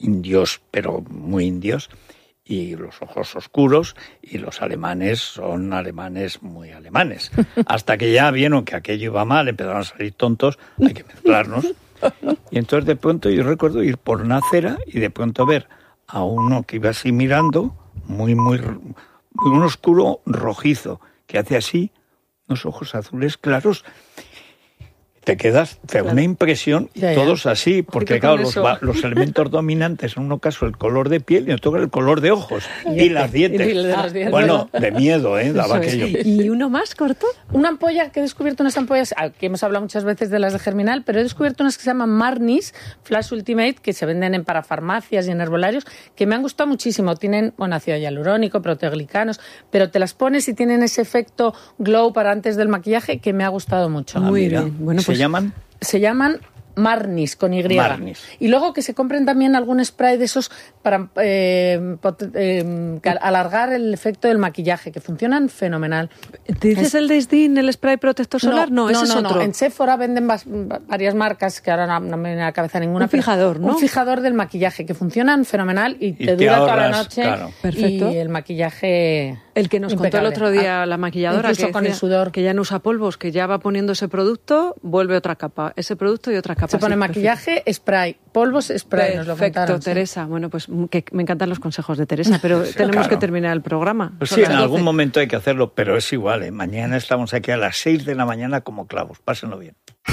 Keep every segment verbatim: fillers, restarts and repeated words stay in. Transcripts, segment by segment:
indios, pero muy indios, y los ojos oscuros, y los alemanes son alemanes muy alemanes. Hasta que ya vieron que aquello iba mal, empezaron a salir tontos, hay que mezclarnos. Y entonces de pronto yo recuerdo ir por una acera y de pronto ver a uno que iba así mirando, muy, muy, muy un oscuro rojizo, que hace así, unos ojos azules claros. Te quedas, te da una impresión, y ya, ya. todos así, porque Ojito claro, los, los elementos dominantes en uno caso el color de piel y en otro el color de ojos y, y las dientes. Y de las dientes. Bueno, de miedo, ¿eh? Daba aquello. ¿Y uno más corto? Una ampolla, que he descubierto unas ampollas, aquí hemos hablado muchas veces de las de Germinal, pero he descubierto unas que se llaman Marnis Flash Ultimate, que se venden en parafarmacias y en herbolarios, que me han gustado muchísimo. Tienen, bueno, ácido hialurónico, proteoglicanos, pero te las pones y tienen ese efecto glow para antes del maquillaje que me ha gustado mucho. Muy ah, bien. Bueno, pues, ¿se llaman? Se llaman Marnis, con Y. Marnis. Y luego que se compren también algún spray de esos para eh, pot- eh, alargar el efecto del maquillaje, que funcionan fenomenal. ¿Te dices es... el Desdin, el spray protector solar? No, no, no ese no, es otro. No. En Sephora venden vas, varias marcas, que ahora no, no me viene a la cabeza ninguna. Un fijador, ¿no? Un fijador del maquillaje, que funcionan fenomenal y, y te, te dura ahorras, toda la noche. Claro. Perfecto. Y el maquillaje... El que nos impecable. Contó el otro día la maquilladora, incluso que, con decía, el sudor. Que ya no usa polvos, que ya va poniendo ese producto, vuelve otra capa, ese producto y otra capa. Se pone sí, maquillaje, perfecto. Spray, polvos, spray, nos lo contaron. Perfecto, Teresa. Sí. Bueno, pues que me encantan los consejos de Teresa, pero sí, tenemos claro. que terminar el programa. Pues sí, en algún momento hay que hacerlo, pero es igual, ¿eh? Mañana estamos aquí a las seis de la mañana como clavos. Pásenlo bien.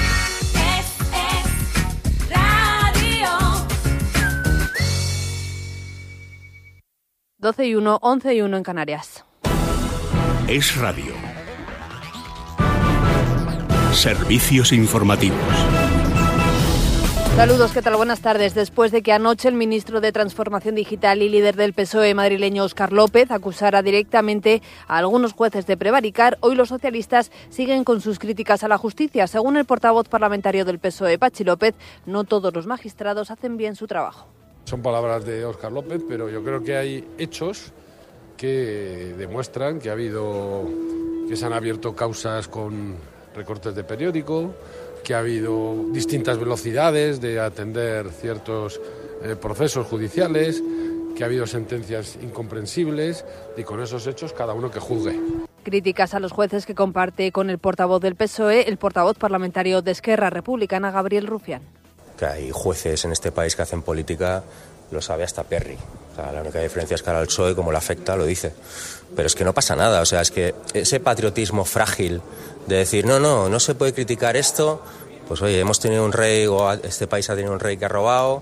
doce y uno, once y uno en Canarias. Es Radio. Servicios informativos. Saludos, ¿qué tal? Buenas tardes. Después de que anoche el ministro de Transformación Digital y líder del P S O E madrileño Óscar López acusara directamente a algunos jueces de prevaricar, hoy los socialistas siguen con sus críticas a la justicia. Según el portavoz parlamentario del P S O E, Pachi López, no todos los magistrados hacen bien su trabajo. Son palabras de Óscar López, pero yo creo que hay hechos que demuestran que ha habido, que se han abierto causas con recortes de periódico, que ha habido distintas velocidades de atender ciertos eh, procesos judiciales, que ha habido sentencias incomprensibles y con esos hechos cada uno que juzgue. Críticas a los jueces que comparte con el portavoz del P S O E, el portavoz parlamentario de Esquerra Republicana, Gabriel Rufián. Que hay jueces en este país que hacen política, lo sabe hasta Perry. O sea, la única diferencia es que ahora el P S O E, como le afecta, lo dice. Pero es que no pasa nada. O sea, es que ese patriotismo frágil de decir, no, no, no se puede criticar esto. Pues oye, hemos tenido un rey, o este país ha tenido un rey que ha robado,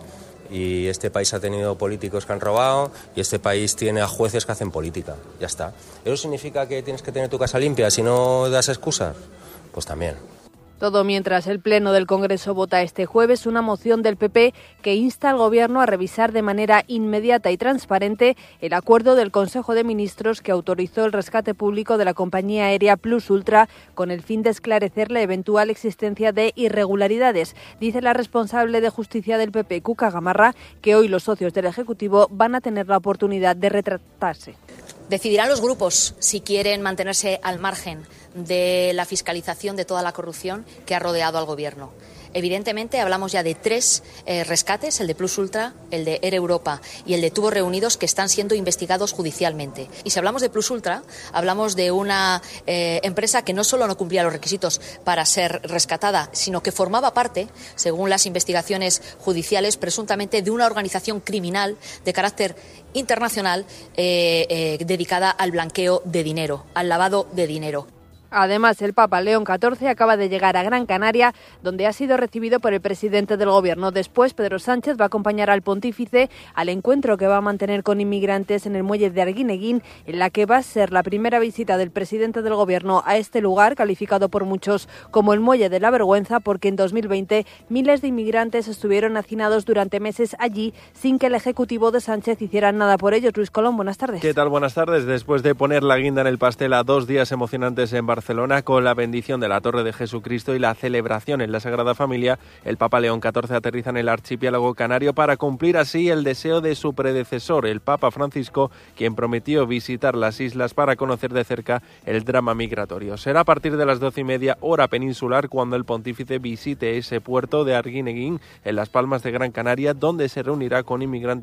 y este país ha tenido políticos que han robado, y este país tiene a jueces que hacen política. Ya está. ¿Eso significa que tienes que tener tu casa limpia si no das excusas? Pues también. Todo mientras el Pleno del Congreso vota este jueves una moción del P P que insta al Gobierno a revisar de manera inmediata y transparente el acuerdo del Consejo de Ministros que autorizó el rescate público de la compañía aérea Plus Ultra con el fin de esclarecer la eventual existencia de irregularidades. Dice la responsable de Justicia del P P, Cuca Gamarra, que hoy los socios del Ejecutivo van a tener la oportunidad de retractarse. Decidirán los grupos si quieren mantenerse al margen de la fiscalización de toda la corrupción que ha rodeado al Gobierno. Evidentemente, hablamos ya de tres eh, rescates, el de Plus Ultra, el de Air Europa y el de Tubos Reunidos, que están siendo investigados judicialmente. Y si hablamos de Plus Ultra, hablamos de una eh, empresa que no solo no cumplía los requisitos para ser rescatada, sino que formaba parte, según las investigaciones judiciales, presuntamente de una organización criminal de carácter internacional eh, eh, dedicada al blanqueo de dinero, al lavado de dinero. Además, el Papa León catorce acaba de llegar a Gran Canaria, donde ha sido recibido por el presidente del Gobierno. Después, Pedro Sánchez va a acompañar al pontífice al encuentro que va a mantener con inmigrantes en el muelle de Arguineguín, en la que va a ser la primera visita del presidente del Gobierno a este lugar, calificado por muchos como el muelle de la vergüenza, porque en dos mil veinte miles de inmigrantes estuvieron hacinados durante meses allí sin que el Ejecutivo de Sánchez hiciera nada por ellos. Luis Colón, buenas tardes. ¿Qué tal? Buenas tardes. Después de poner la guinda en el pastel a dos días emocionantes en Barcelona, Barcelona con la bendición de la Torre de Jesucristo y la celebración en la Sagrada Familia, el Papa León catorce aterriza en el archipiélago canario para cumplir así el deseo de su predecesor, el Papa Francisco, quien prometió visitar las islas para conocer de cerca el drama migratorio. Será a partir de las doce y media hora peninsular cuando el pontífice visite ese puerto de Arguineguín en Las Palmas de Gran Canaria, donde se reunirá con inmigrantes